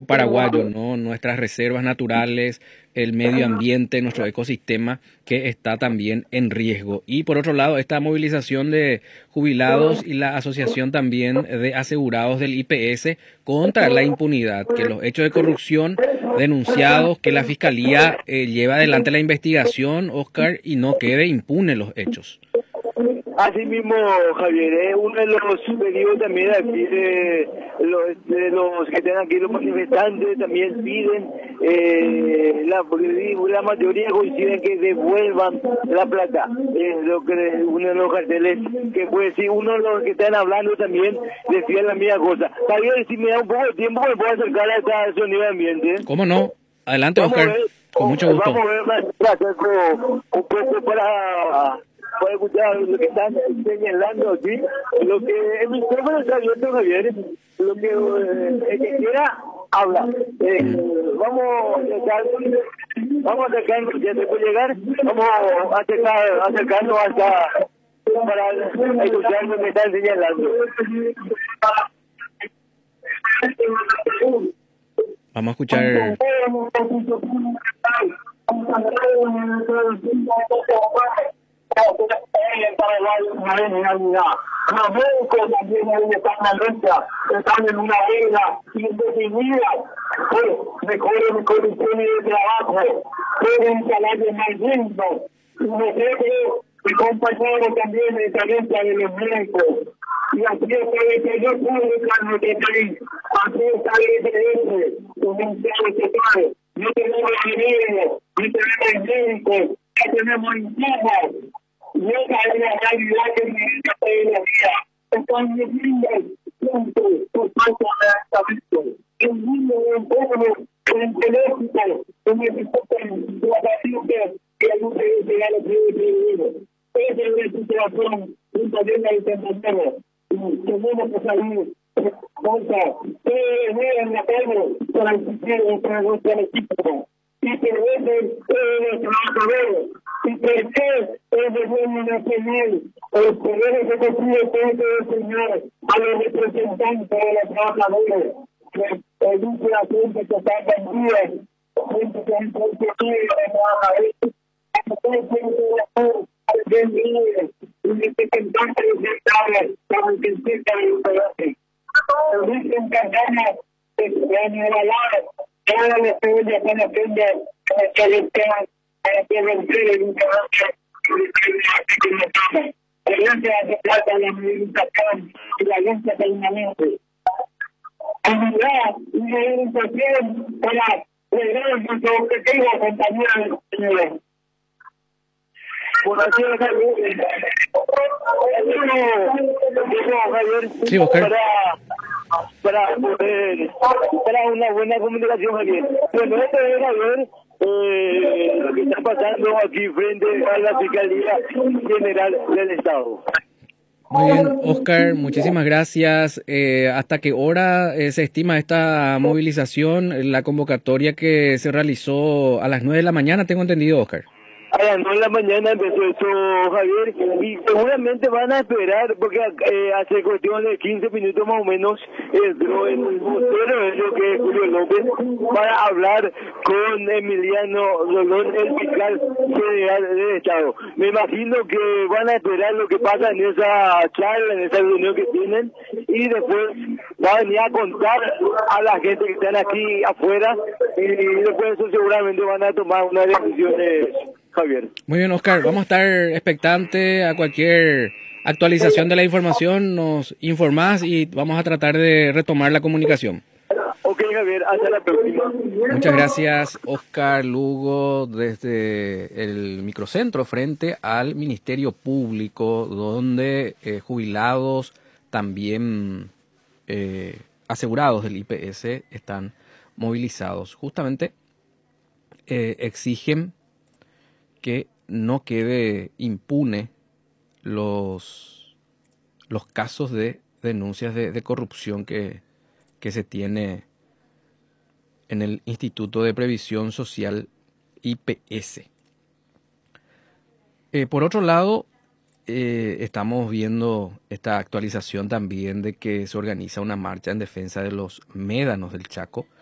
paraguayo, ¿no? Nuestras reservas naturales, el medio ambiente, nuestro ecosistema, que está también en riesgo. Y por otro lado, esta movilización de jubilados y la asociación también de asegurados del IPS contra la impunidad, que los hechos de corrupción denunciados, que la Fiscalía lleva adelante la investigación, Oscar, y no quede impune los hechos. Así mismo, Javier, uno de los pedidos también aquí de los que están aquí, los manifestantes, también piden, la mayoría coinciden que devuelvan la plata. Lo que uno de los carteles, que pues si uno de los que están hablando también decía la misma cosa. Javier, si me da un poco de tiempo, me puedo acercar a esta sonido de ambiente. ¿Cómo no? Adelante, Oscar. Con mucho gusto. Vamos a ver un poco para escuchar lo que están señalando aquí, lo que el micrófono está abierto, Javier, lo que el que quiera habla. Vamos a acercarnos, ya se puede llegar, vamos a acercarnos hasta para escuchar lo que están señalando. Vamos a escuchar. Están en una vida indefinida, mejores condiciones de trabajo, un salario más digno. Nosotros, mi compañero también de carencia de los médicos, y así es que yo pude en nuestro país, así está el IPS, comerciales sectores, no tenemos dinero, no tenemos médicos, no tenemos insumos. Y esa es la realidad que vivimos hoy en día. Están viviendo siempre por falta de estabilidad. El mundo del pueblo, el intelecto, como existen la paciente que ayuda a llegar a los privilegios. Esa es la situación también de compañeros. Tenemos que salir en la calle para exigir para nuestro equipo. Y que venden los trabajadores, y que el gobierno nacional, el poder ejecutivo tiene que enseñar a los representantes de los trabajadores que elige la gente que está vendida, gente que es protegida de trabajadores, y representantes de los sectores para que se el país. El dicen que gana de nivelar todas las familias van a aprender que el tema para que vencer el interés la gente hace plata la movilización y la gente permanente. Unidad y movilización para lograr nuestro objetivo, compañeros y señores. Por así Javier, sí, Oscar. Para una buena comunicación, Javier. Bueno, esto es, Javier, lo que está pasando aquí frente a la Fiscalía General del Estado. Muy bien, Oscar, muchísimas gracias. ¿Hasta qué hora se estima esta movilización? La convocatoria que se realizó a las 9 de la mañana, tengo entendido, Oscar. A las 9 de la mañana empezó esto, Javier, y seguramente van a esperar, porque hace cuestión de 15 minutos más o menos, entró el vocero, lo que es Julio López, para hablar con Emiliano Rolón, el fiscal general del Estado. Me imagino que van a esperar lo que pasa en esa charla, en esa reunión que tienen, y después va a venir a contar a la gente que están aquí afuera, y después eso seguramente van a tomar unas decisiones. Javier. Muy bien, Oscar. Vamos a estar expectantes a cualquier actualización de la información. Nos informás y vamos a tratar de retomar la comunicación. Ok, Javier. Hasta la próxima. Muchas gracias, Oscar Lugo, desde el microcentro frente al Ministerio Público, donde jubilados, también asegurados del IPS, están movilizados. Justamente exigen que no quede impune los casos de denuncias de corrupción que se tiene en el Instituto de Previsión Social IPS. Por otro lado, estamos viendo esta actualización también de que se organiza una marcha en defensa de los médanos del Chaco,